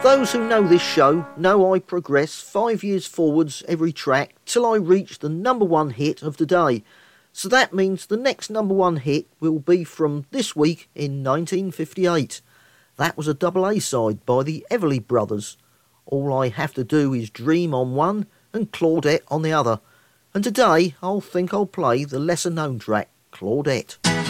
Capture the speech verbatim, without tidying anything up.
Those who know this show know I progress five years forwards every track till I reach the number one hit of the day. So that means the next number one hit will be from this week in nineteen fifty-eight. That was a double A side by the Everly Brothers. All I Have to Do Is Dream on one and Claudette on the other. And today I'll think I'll play the lesser known track, Claudette.